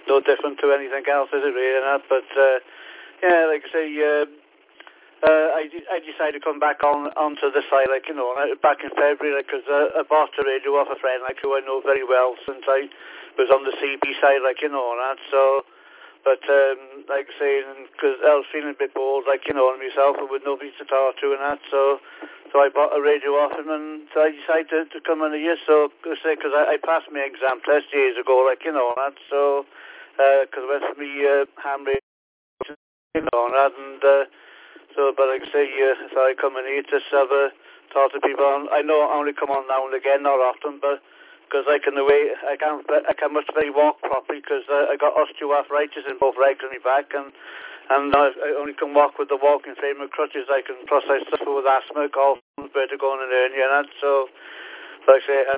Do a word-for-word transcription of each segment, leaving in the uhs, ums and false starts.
no different to anything else, is it really? And that, but uh, yeah, like I say, uh, uh, I I decided to come back on onto the side, like you know, back in February, like because uh, I bought the radio off a friend, like who I know very well since I was on the C B side, like you know, and that. So, but um, like I say, because I was feeling a bit bored, like you know, on myself, and with nobody to talk to and that. So, so I bought a radio off him, and so I decided to, to come in here. So, because I, I passed my exam test years ago, like you know, and that. So, because uh, I went for me uh, ham radio, you know, and that, and uh, so, but like I say, uh, so I come in here to have a talk to people. I know I only come on now and again, not often, but. Because I can the way I can't I can much very walk properly because uh, I got osteoarthritis in both legs and my back, and and I, I only can walk with the walking frame and crutches. I can plus I suffer with asthma, cough, vertigo, and hernia, and that. So, like I say, and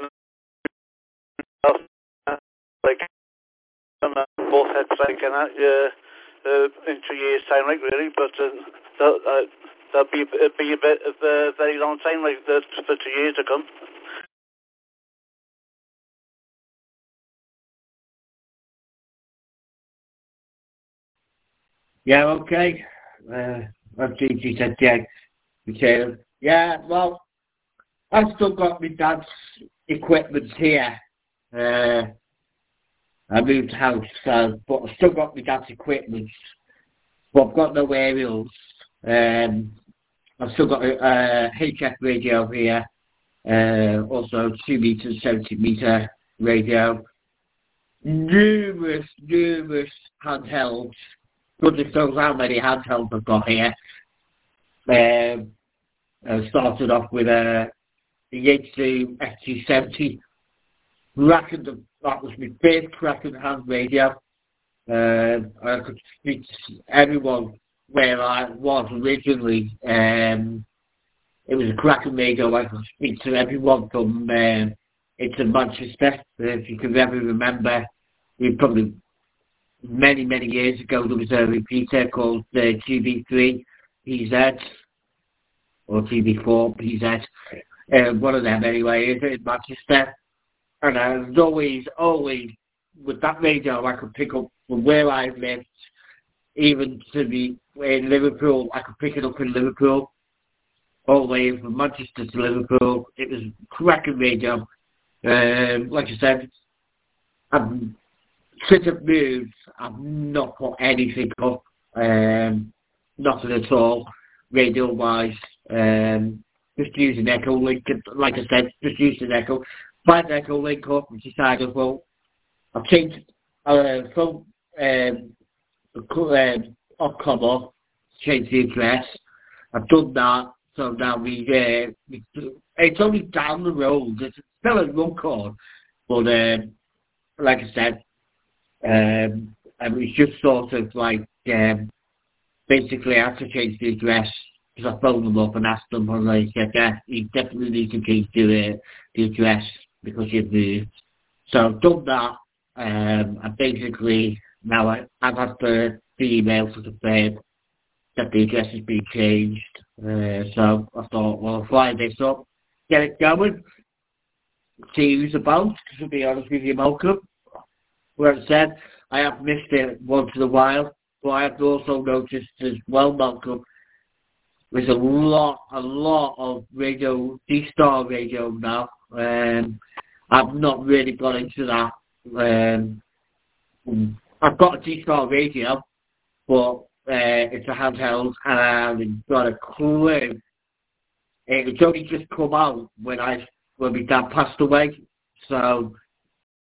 uh, like on both heads, like and that, uh, uh, in two years' time, like really, but uh, that uh, that'll be it'll be a bit of a very long time, like that for two years to come. Yeah, okay. Uh, as Gigi said, yeah, okay. Yeah, well, I've still got my dad's equipment here. Uh, I moved house, so, but I've still got my dad's equipment. But I've got no aerials. Um, I've still got a, a H F radio here, uh, also two meter, seventy meter radio. Numerous, numerous handhelds. Goodness knows how many handhelds I've got here. Um, I started off with a Yaesu F T seventy. Cracking the, that was my first cracking hand radio. Um, I could speak to everyone where I was originally. Um, it was a cracking radio. I could speak to everyone from um, into Manchester. If you can ever remember, we probably many, many years ago, there was a repeater called uh, T V three P Z, or T V four P Z, uh, one of them anyway, in Manchester. And I was always, always, with that radio, I could pick up from where I lived, even to the, in Liverpool, I could pick it up in Liverpool, all the way from Manchester to Liverpool. It was a cracking radio. Um, like I said, I'm since I've moved, I've not put anything up, um, nothing at all, radio-wise. Um, just using Echo Link, like I said, just using Echo. Find Echo Link up and decided, well, I've changed uh, from um, um, Ofcom, changed the address. I've done that, so now we, uh, we it's only down the road. It's still a Runcorn, but um, like I said, Um, and it was just sort of like, um, basically I had to change the address because I phoned them up and asked them, and they said, yeah, you definitely need to change the, uh, the address because you've moved. So I've done that, um, and basically now I, I've had the, the email to confirm that the address has been changed. Uh, so I thought, well, I'll fly this up, get it going, see who's about, to be honest with you, Malcolm. Where I said, I have missed it once in a while, but I have also noticed as well, Malcolm, there's a lot, a lot of radio, D-Star radio now. Um, I've not really got into that. Um, I've got a D-Star radio, but uh, it's a handheld, and I haven't got a clue. It's only just come out when I when my dad passed away, so